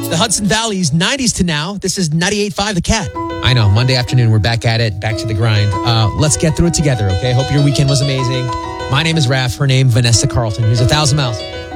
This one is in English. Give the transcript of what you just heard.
The Hudson Valley's 90s to now. This is 98.5 The Cat. I know, Monday afternoon, we're back at it, back to the grind. Let's get through it together, okay? Hope your weekend was amazing. My name is Raph. Her name, Vanessa Carlton. Here's 1,000 Miles.